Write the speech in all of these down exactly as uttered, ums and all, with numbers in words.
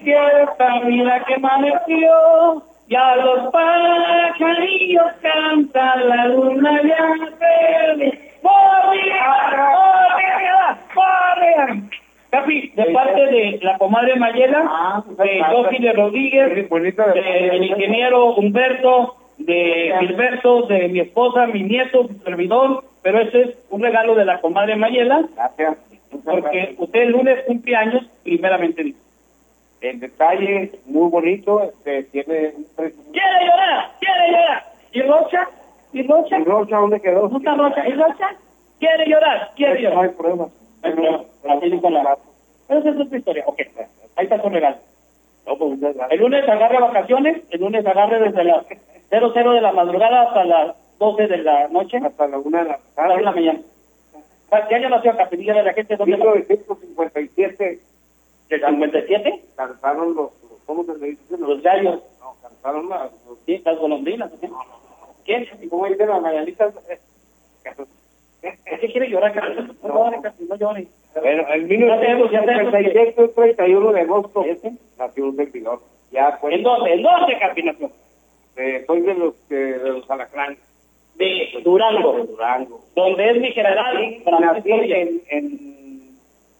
despierta, mira que amaneció, ya los pajarillos cantan, la luna ya se... Capi, de parte de la comadre Mayela, Ah, de Josi de Rodríguez, del ingeniero Humberto, de Gilberto, de mi esposa, mi nieto, mi servidor, pero ese es un regalo de la comadre Mayela, Gracias. porque usted el lunes cumple años, primeramente dice. El detalle muy bonito, este, tiene un precio. ¡Quiere llorar! ¡Quiere llorar! ¿Y Rocha? ¿Y Rocha? ¿Y Rocha dónde quedó? ¿No está Rocha? ¿Y Rocha? ¿Quiere llorar? ¿Quiere No llorar? hay problema. Pero, así dijo la... Pero esa es otra historia. Ok, ahí está su regalo. No, pues muchas gracias. El lunes agarre vacaciones, el lunes agarre desde las cero cero de la madrugada hasta las doce de la noche, Hasta la una de la hasta la una de la mañana. ¿Qué año nació Capitilla de la gente? ¿Dónde mil novecientos cincuenta y siete ¿Del cincuenta y siete? cantaron los, los ¿cómo se le dice? Los gallos. No, cantaron las, los, Sí, las golondrinas. ¿Sí? ¿Quién? ¿y cómo dicen las mañanitas? ¿Qué quiere llorar? Carlos? No llore, casi, no llore. Bueno, en Ya tenemos, ya tenemos mil novecientos cincuenta y siete, el treinta y uno de agosto, nació un servidor. Ya, pues, ¿En dónde? ¿En dónde, Capi, nació? eh, soy de los, que de los alacranes. De Durango. De Durango. Donde es mi general. Nací Francisco Villa. en, en,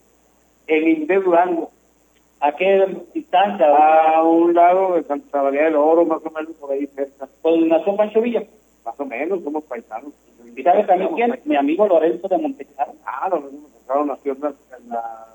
en Inde Durango, ¿A qué distancia? a un lado de Santa María del Oro, más o menos por ahí cerca. Pues nació Pancho Villa. Más o menos, somos paisanos. ¿Y sabes también quién? Mi amigo Lorenzo de Montecaro. Ah, los mismos Montecaro nació en la, en la,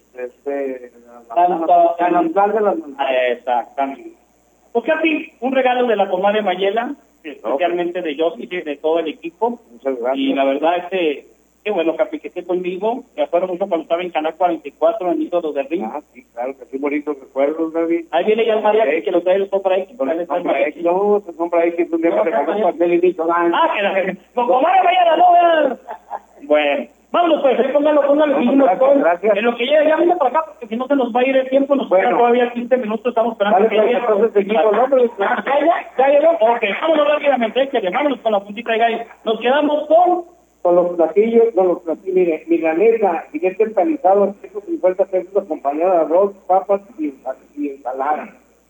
este, Tanto- en la Nacional de las Ah, Montañas. exactamente. Pues Capi, un regalo de la comadre Mayela, especialmente de Josi y de todo el equipo. Muchas gracias. Y la verdad, este, qué bueno, Capi, que esté conmigo. Me acuerdo mucho cuando estaba en Canal cuarenta y cuatro, en Ídolos del Ring. Ah, sí, claro que sí, bonitos recuerdos, David. Ahí viene ya el mariachi que lo trae el por ahí. Con el nombre X, no, se compra X, un día No, me regaló no, pastel y dicho, Ah, que la que... Con comadre Mayela, no vean. Bueno, vámonos pues, eh, póngalo, póngalo. No, seguimos gracias, con- gracias. En lo que llega, ya venga para acá, porque si no se nos va a ir el tiempo, nos queda Bueno. todavía quince minutos, estamos esperando Vale, que pues, llegue. entonces seguimos, ¿no? Pero- Ah, ¿Ya, ya? ¿Ya llegó? Ok, vámonos rápidamente, échale, vámonos con la puntita de gallo. Nos quedamos con... Con los platillos, con los platillos, mire, milanesa, filete empalizado a ciento cincuenta pesos acompañado de arroz, papas y, y ensalada.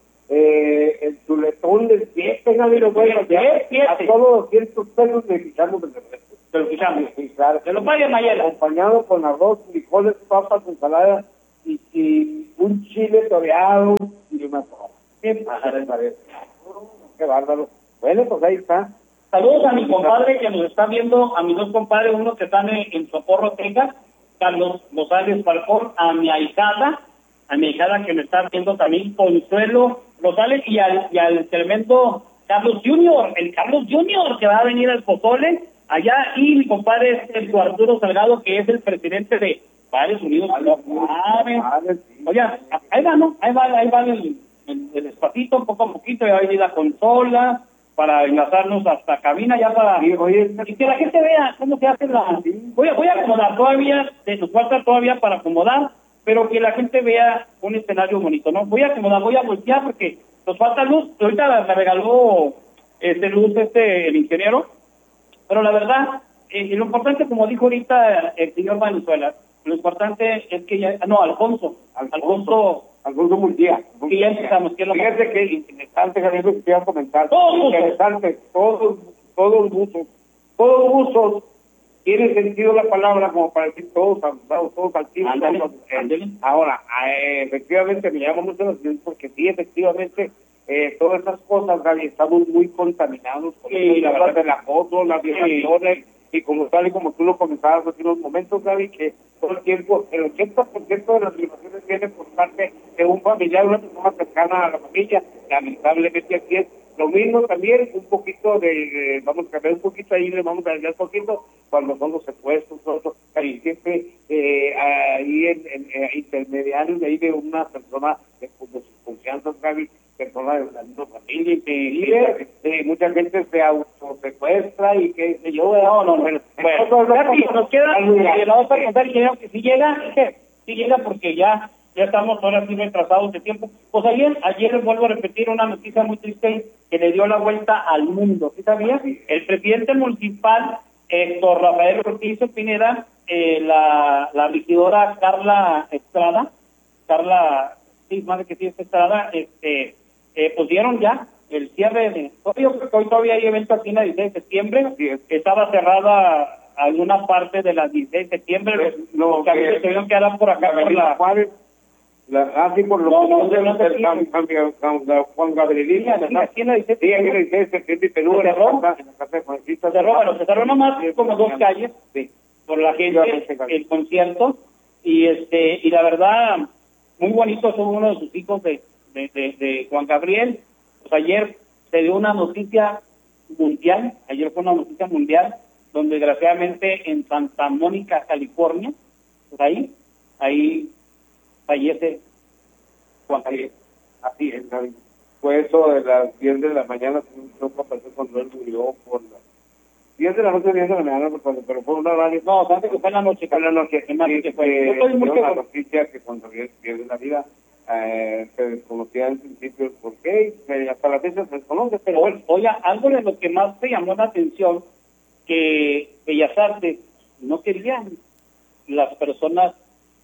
Eh, el chuletón del siete, Gaby, lo voy a ¿Qué? Siete. a solo doscientos pesos le quitamos el refresco. Te lo escuchamos. Sí, claro. Se lo pague Mayela. Acompañado con arroz, frijoles, papas, ensalada y, y un chile toreado y una sopa. ¿Qué pasa, les parece? Qué bárbaro. Bueno, pues ahí está. Saludos a mi compadre que nos está viendo, a mis dos compadres, uno que están en, en Socorro, Texas, Carlos Rosales Falcón, a mi ahijada, a mi ahijada que me está viendo también, Consuelo Rosales, y al, y al tremendo Carlos Junior, el Carlos Junior que va a venir al Pozole allá, y mi compadre es el Arturo Salgado, que es el presidente de Estados Unidos. Oye, ahí va, ¿no? Ahí va, ahí va el, el, el despacito, poco a poquito, ya va a venir la consola, para enlazarnos hasta cabina, ya para... Sí, oye, y que la gente vea cómo se hace la... Voy a, voy a acomodar todavía, eh, nos falta todavía para acomodar, pero que la gente vea un escenario bonito, ¿no? Voy a acomodar, voy a voltear porque nos falta luz. Ahorita me regaló este luz este el ingeniero, pero la verdad, eh, lo importante, como dijo ahorita el señor Valenzuela, lo importante es que ya... No, Alfonso. Alfonso... Alfonso Murguía. Que ya empezamos. Que es lo Fíjate más... que interesante, Javier, lo que te iba a comentar. Todos usos. Interesante, todos, todos usos. Todos usos tiene sentido la palabra como para decir todos abusados, todos altivos. Ándale, todos, eh, ándale. Ahora, eh, efectivamente me llama mucho la atención porque sí, efectivamente, eh, todas esas cosas, Gaby, estamos muy contaminados con Sí, la la verdad verdad. del acoso, las violaciones, y como tal y como tú lo comentabas hace unos momentos, Gaby, que todo el tiempo, el ochenta por ciento de las violaciones vienen por parte de un familiar, una persona cercana a la familia. Lamentablemente aquí es lo mismo también, un poquito de, eh, vamos a cambiar un poquito ahí, le vamos a agregar un poquito, cuando son los secuestros, nosotros casi siempre eh, ahí en, en, en intermediarios de ahí de una persona de, de sus confianzas, Gaby, persona de la misma familia, y que vive, eh, mucha gente se autosecuestra y que sé yo, no, no, no, bueno, Bueno, ya sí, nos queda, eh, la vamos a contar, ingeniero, que si llega, que si llega porque ya ya estamos ahora sí retrasados de tiempo. Pues ayer, ayer les vuelvo a repetir una noticia muy triste que le dio la vuelta al mundo, ¿sí sabías? El presidente municipal, Héctor Rafael Ortiz Pineda, eh, la, la regidora Carla Estrada, Carla, sí, más de que sí, esta estrada, este, eh, pues dieron ya el cierre de, yo creo que hoy todavía hay evento aquí en la dieciséis de septiembre, estaba cerrada alguna parte de la dieciséis de septiembre, no, los camiones se tuvieron que dar por acá, por la... Juárez, la, ah, sí, por lo no, no, que no, el Juan Gabrielina, sí, aquí en la dieciséis sí, aquí en la dieciséis de septiembre, Perú, se cerró, en la casa de Juancito. se cerró, bueno, se cerró nomás como dos calles, sí, por la gente, el concierto, y este, y la verdad, muy bonito, son uno de sus hijos de, de, de, de Juan Gabriel. Pues ayer se dio una noticia mundial, ayer fue una noticia mundial, donde desgraciadamente en Santa Mónica, California, pues ahí, ahí fallece Juan Gabriel. Así es, Gaby. Fue eso de las diez de la mañana, no pasó cuando él murió por las diez de la noche, diez de la mañana, pero fue una radio. No, antes que fue en la noche. Fue en la noche. En la noche sí, fue. Yo eh, estoy muy una seguro. noticia que cuando pierde la vida, eh, se desconocía en principio el por qué, y hasta la fecha se desconoce, pero bueno. Oye, algo de lo que más te llamó la atención, que Bellas Artes no querían las personas,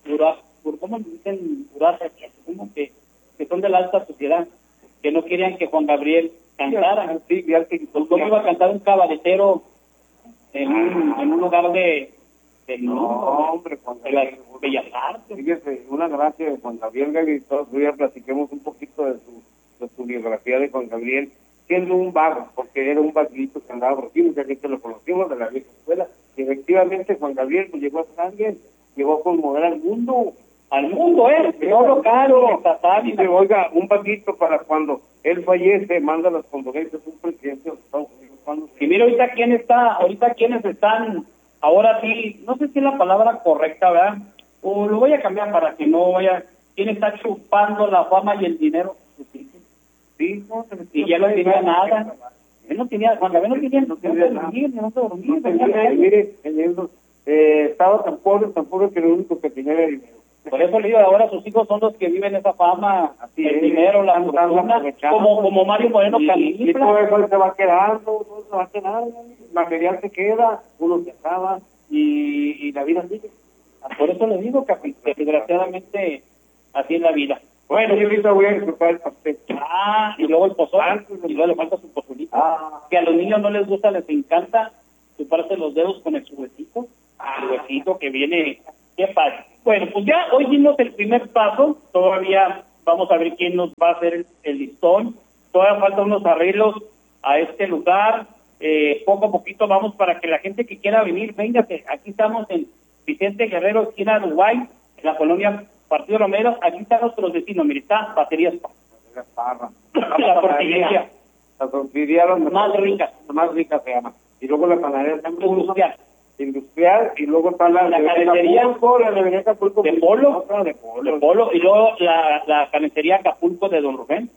¿cómo dicen? Como que, que son de la alta sociedad, que no querían que Juan Gabriel cantara. Sí, ya que ¿Cómo iba a cantar un cabaretero en un, en un lugar de, de no, hombre, Juan de las Gabriel, Bellas Artes? Fíjese, una gracia de Juan Gabriel, Gaby, todos los días platiquemos un poquito de su, de su biografía de Juan Gabriel, siendo un vago, porque era un vaguito que andaba por aquí, mucha gente lo conocimos de la vieja escuela, y efectivamente Juan Gabriel pues, llegó a estar bien, llegó a conmover al mundo, al mundo, ¿eh? No local, estatal. Dice, oiga, un vaguito para cuando él fallece, manda las condolencias a un presidente de los Estados Unidos. Cuando... Y mira ahorita quién está, ahorita quiénes están, ahora sí, no sé si es la palabra correcta, ¿verdad? O lo voy a cambiar para que no vaya, quién está chupando la fama y el dinero. Sí, no, se y ya no tenía nada. Él no tenía, Juan Gabriel no tenía, no tenía dormir, no se dormía. Mire, eh, estaba tan pobre, tan pobre que lo único que tenía era dinero. Por eso le digo, ahora sus hijos son los que viven esa fama, así el es, dinero, la fortuna, como, como Mario Moreno Cantinflas. Y todo eso se va quedando, todo se va quedando, el material se queda, uno se acaba y, y la vida sigue. Por eso le digo, Capi, que desgraciadamente así es la vida. Bueno, yo ahorita voy a disfrutar el pastel. Ah, y luego el pozole, y luego le falta su pozolito. Ah. Que a los niños no les gusta, les encanta chuparse los dedos con el su huesito, ah. el huesito que viene, qué padre. Bueno, pues ya hoy dimos el primer paso, todavía vamos a ver quién nos va a hacer el, el listón, todavía faltan unos arreglos a este lugar, eh, poco a poquito vamos para que la gente que quiera venir, véngase, aquí estamos en Vicente Guerrero, esquina de Uruguay, en la colonia Partido Romero, aquí están nuestros vecinos, mire, está Baterías Parra, la tortillería, la tortillería más rica, más rica se llama, y luego la panadería industrial. industrial y luego está la, la carnicería de Acapulco de Polo, de Polo, de Polo y luego la, la carnicería Acapulco de Don Rubén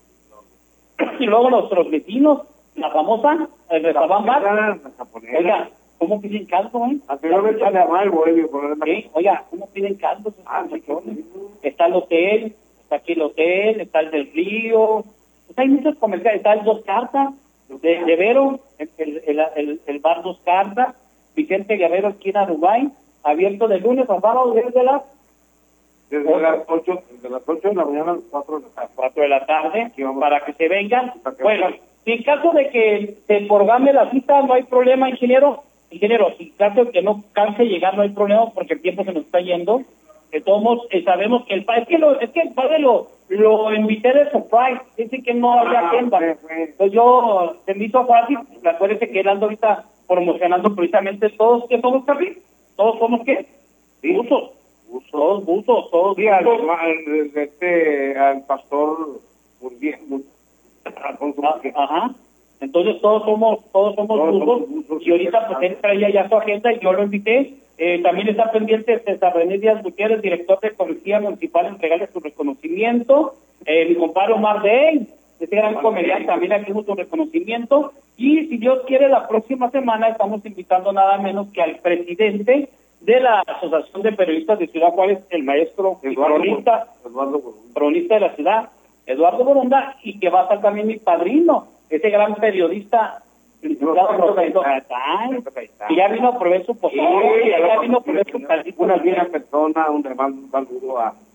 y luego nuestros vecinos, la famosa el restaurante Bar. Oiga, ¿cómo piden caldo, eh? Anteriormente se llamaba el bohemio, ¿sí? Oiga, ¿cómo piden caldo? Ah, sí, está el hotel, está aquí el hotel, está el del Río, pues hay muchos comerciales, está el Dos Cartas de, de Vero, el, el, el, el bar Dos Cartas, Vicente Guerrero, esquina de Uruguay, abierto de lunes a sábado desde las desde las ocho, desde las ocho de la mañana a las cuatro de la tarde, cuatro de la tarde para que se vengan. Bueno, si en caso de que se programe la cita, no hay problema, ingeniero. Ingeniero, si en caso de que no canse llegar, no hay problema porque el tiempo se nos está yendo. De todos modos, eh, sabemos que el padre, es que, lo, es que el padre lo, lo invité de surprise, dice que no había agenda. Ah, entonces yo te invito a fácil, acuérdese que él anda ahorita promocionando precisamente todos, ¿qué somos, Carly? ¿Todos somos qué? Sí. Buzos. Buzos. Todos buzos, todos sí, al, al, este, al pastor Murguía. Ah, ajá. Entonces todos somos todos somos todos buzos, buzos, y ahorita pues él traía ya su agenda y yo lo invité. Eh, también está pendiente César René Díaz Gutiérrez, director de Policía Municipal, entregarle su reconocimiento. Eh, mi compadre Omar de él, ese gran comediante, también aquí su reconocimiento. Y si Dios quiere, la próxima semana estamos invitando nada menos que al presidente de la Asociación de Periodistas de Ciudad Juárez, el maestro Eduardo cronista, Eduardo cronista de la ciudad, Eduardo Boronda, y que va a estar también mi padrino, ese gran periodista, y ya vino a proveer su postura, sí, ya vino a proveer su una buena persona, un hermano, un saludo a,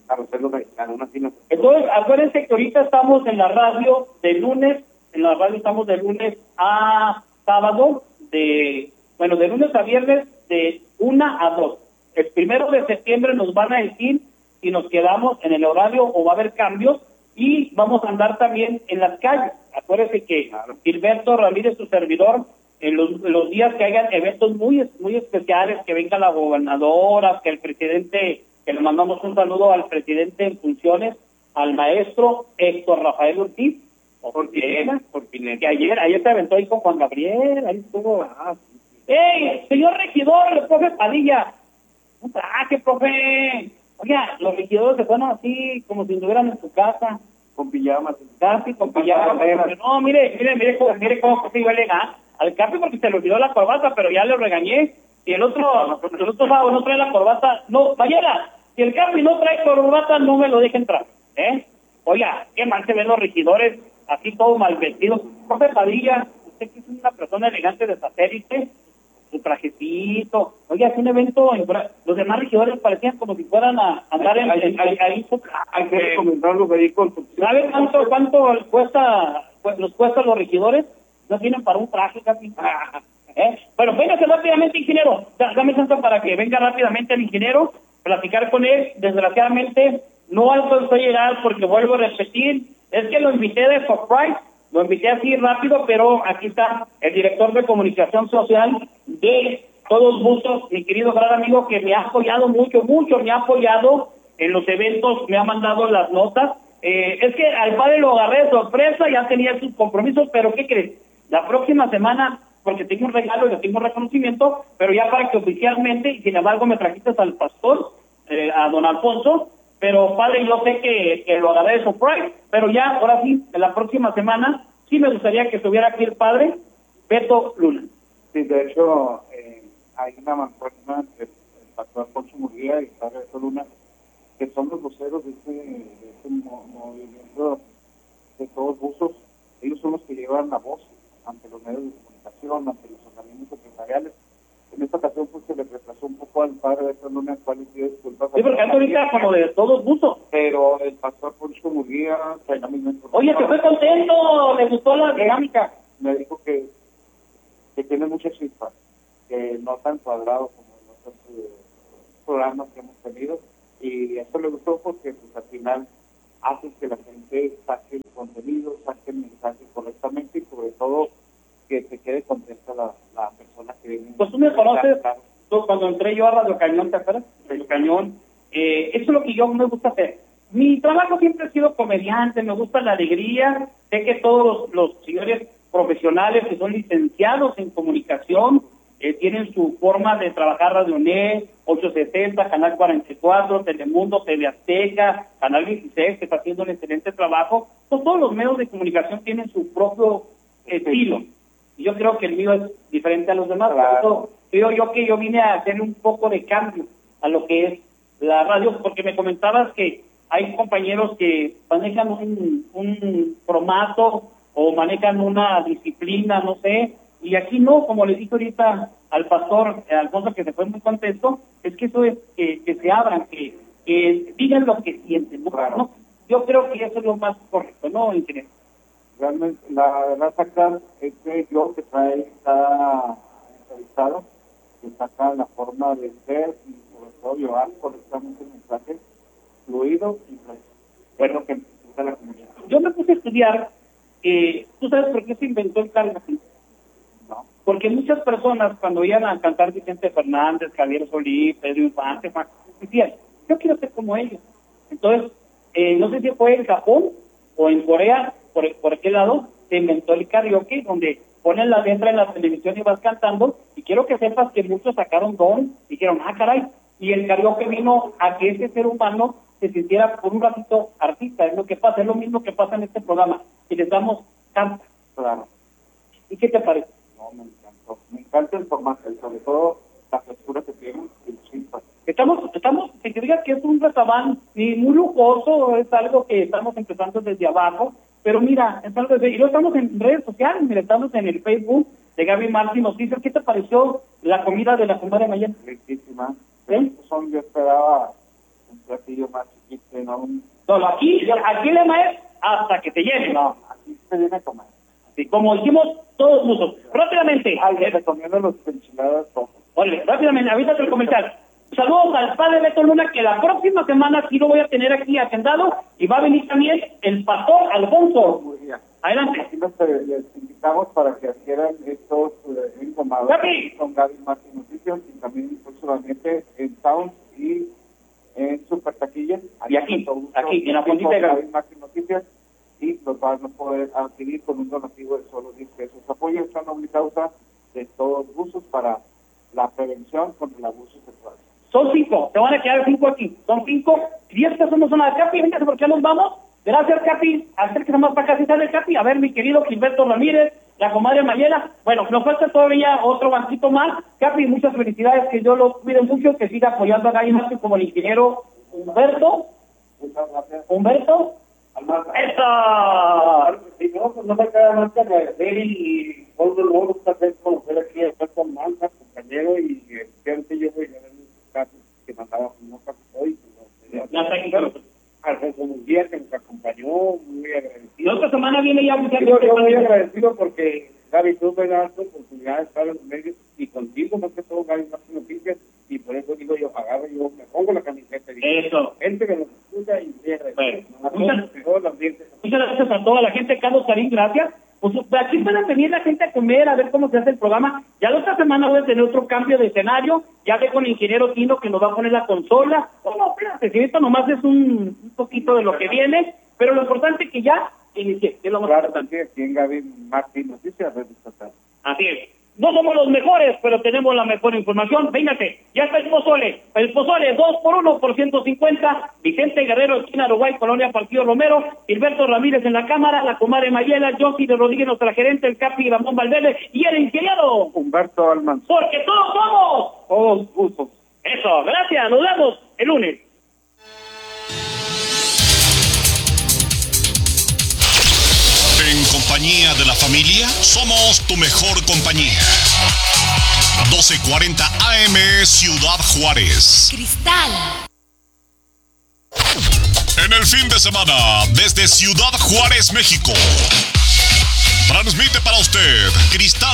carrusel mexicano, una fina. Entonces, acuérdense que ahorita estamos en la radio de lunes, en la radio estamos de lunes a sábado, de, bueno, de lunes a viernes, de una a dos. El primero de septiembre nos van a decir si nos quedamos en el horario o va a haber cambios, y vamos a andar también en las calles. Acuérdense que Gilberto Ramírez, su servidor, en los, los días que hayan eventos muy muy especiales, que venga la gobernadora, que el presidente, que le mandamos un saludo al presidente en funciones, al maestro Héctor Rafael Ortiz, por Pineda, por Pineda, que ayer, ayer se aventó ahí con Juan Gabriel, ahí estuvo. Ah, sí, sí. ¡Ey, señor regidor, el profe Padilla! ¡Un traje, profe! Oiga, los regidores se fueron así, como si estuvieran en su casa. Con pijamas. Casi, con pijamas. No, mire, mire, mire cómo, mire cómo se iba a llegar al Capi, porque se le olvidó la corbata, pero ya le regañé. Y el otro, el otro sábado no trae la corbata. No, Mayela, si el Capi no trae corbata, no me lo deje entrar, ¿eh? Oiga, qué mal se ven los regidores, así todos mal vestidos. Profe Padilla, usted que es una persona elegante de satélite, su trajecito. Oiga, es un evento, en, los demás regidores parecían como si fueran a andar en... Hay, hay, hay, hay que comentarlo ahí con... ¿Sabe cuánto, cuánto cuesta, los cuesta los regidores? No tienen para un traje, casi. ¿Eh? Bueno, véngase rápidamente, ingeniero. Dame chance para que venga rápidamente el ingeniero, platicar con él. Desgraciadamente, no alcanzó a llegar porque vuelvo a repetir, es que lo invité de surprise, lo invité así rápido, pero aquí está el director de comunicación social de Todos Buzos, mi querido gran amigo, que me ha apoyado mucho, mucho, me ha apoyado en los eventos, me ha mandado las notas. Eh, es que al padre lo agarré de sorpresa, ya tenía sus compromisos, pero ¿qué crees? La próxima semana, porque tengo un regalo y le tengo un reconocimiento, pero ya para que oficialmente, y sin embargo me trajiste al pastor, eh, a don Alfonso, pero padre, yo sé que, que lo agarré de surprise, pero ya, ahora sí, en la próxima semana, sí me gustaría que estuviera aquí el padre, Beto Luna. Sí, de hecho, eh, hay una mancuerna entre el pastor Alfonso Murguía y el padre Beto Luna, que son los voceros de este, de este movimiento de Todos Buzos. Ellos son los que llevan la voz ante los medios de comunicación, ante los organismos empresariales. En esta ocasión pues se le retrasó un poco al padre Beto Luna, al cual le pido disculpas. Sí, porque anda ahorita como de Todos Buzos. Pero el pastor Alfonso Murguía también... Oye, que fue contento, le gustó la dinámica. Me dijo que, que tiene mucha chispa, que no tan cuadrado como en otros eh, programas que hemos tenido, y eso le gustó porque pues al final hace que la gente saque el contenido, saque el mensaje correctamente y sobre todo que se quede contenta la, la persona que viene. Pues tú me conoces, tú, cuando entré yo a Radio Cañón, ¿te acuerdas? Radio Cañón, eh, eso es lo que yo me gusta hacer. Mi trabajo siempre ha sido comediante, me gusta la alegría, sé que todos los, los señores profesionales que son licenciados en comunicación, eh, tienen su forma de trabajar Radio Net, ocho sesenta, Canal cuarenta y cuatro, Telemundo, T V Azteca, Canal dieciséis, que está haciendo un excelente trabajo. Pues todos los medios de comunicación tienen su propio estilo. Y yo creo que el mío es diferente a los demás. Claro. Por eso creo yo que yo vine a hacer un poco de cambio a lo que es la radio, porque me comentabas que hay compañeros que manejan un, un formato o manejan una disciplina, no sé, y aquí no, como le dije ahorita al pastor eh, Alfonso, que se fue muy contento, es que eso es que, que se abran, que, que digan lo que sienten, ¿no? Claro. ¿No? Yo creo que eso es lo más correcto, ¿no, ingeniero? Realmente, la verdad, sacar es que yo que trae cada entrevistado, que saca la forma de ser y sobre todo llevar correctamente el mensaje fluido y pues, bueno, que empieza la comunidad. Yo me puse a estudiar, eh, ¿tú sabes por qué se inventó el karaoke? No. Porque muchas personas cuando iban a cantar Vicente Fernández, Javier Solís, Pedro Infante, decían, yo quiero ser como ellos. Entonces, eh, no sé si fue en Japón o en Corea, por, por aquel lado, se inventó el karaoke, donde ponen la letra en la televisión y vas cantando, y quiero que sepas que muchos sacaron don, dijeron, ah, caray, y el karaoke vino a que ese ser humano se sintiera por un ratito artista. Es lo que pasa, es lo mismo que pasa en este programa, y les damos canta. Claro. ¿Y qué te parece? No, me encantó. Me encanta el formato, y sobre todo la frescura que tiene el chispa. Estamos, estamos, si te digas que es un restaurante ni muy lujoso, es algo que estamos empezando desde abajo, pero mira, es algo de, y lo estamos en redes sociales, mira, estamos en el Facebook de Gaby Martín Noticias. ¿Qué te pareció la comida de la comadre Mayela? Riquísima. ¿Sí? Son, yo esperaba un platillo más chiquito, no un... No, aquí, aquí el lema es hasta que te llene. No, aquí se viene a comer. Sí, como dijimos todos nosotros. Rápidamente. Ay, les recomiendo los enchiladas rojos. Oye, rápidamente, avísate el comercial. Saludos al padre Beto Luna, que la próxima semana sí lo voy a tener aquí agendado, y va a venir también el pastor Alfonso. Muy bien. Adelante. Aquí los, eh, les invitamos para que adquieran estos eh, engomados con Gaby Martin Noticias y también próximamente en Town y en Super Taquilla. Y aquí, aquí, en la fondita de Gaby Martin Noticias, y los van a poder adquirir con un donativo de solo diez pesos. Apoyo esta noble causa de todos los usos para la prevención contra el abuso sexual. Son cinco, te van a quedar cinco aquí. Son cinco, diez pesos no son nada. Capi, véngase, ¿por qué nos vamos? Gracias, Capi. Acérquese más para acá, si sale Capi. A ver, mi querido Gilberto Ramírez, la comadre Mayela. Bueno, nos falta todavía otro banquito más. Capi, muchas felicidades, que yo lo cuide mucho, que siga apoyando a Gaby Martin como el ingeniero Humberto. Muchas gracias. Humberto. ¡Eso! Si no, pues no me queda más que agradecer y por luego tal vez conocer aquí a Alberto Almanza, compañero, y efectivamente yo voy a ver los casos que mandaba con Moca hoy. Ya está aquí con nosotros. Alfonso Munguía, que nos acompañó, muy agradecido. La otra semana viene ya muchas Yo, yo muy agradecido porque Gaby, tú me das la oportunidad de estar en los medios y contigo, más que todo, Gaby Martin Noticias, y por eso digo yo, agarro, yo me pongo la camiseta. Y eso. Gente que nos escucha y muy agradecido. Bueno, muchas, muchas gracias a toda la gente. Carlos Karim, gracias. Pues aquí van a venir la gente a comer, a ver cómo se hace el programa. Ya la otra semana voy a tener otro cambio de escenario. Ya ve con el ingeniero Tino que nos va a poner la consola. No, no, espérate, si esto nomás es un, un poquito de lo que viene. Pero lo importante es que ya inicie, que es lo más claro, importante. Aquí en Gaby Martin Noticias, Red Estatal. Así es. No somos los mejores, pero tenemos la mejor información. Véngase, ya está el pozole. El pozole, dos por uno por ciento cincuenta. Vicente Guerrero, esquina Uruguay, Colonia Partido Romero. Gilberto Ramírez en la cámara. La comadre Mayela, Josi de Rodríguez, nuestra gerente, el Capi Ramón Valverde. Y el ingeniero Humberto Almanza. Porque todos somos. Todos gustos. Eso, gracias. Nos vemos el lunes. En compañía de la familia, somos tu mejor compañía. doce cuarenta A M Ciudad Juárez. Cristal. En el fin de semana, desde Ciudad Juárez, México, transmite para usted Cristal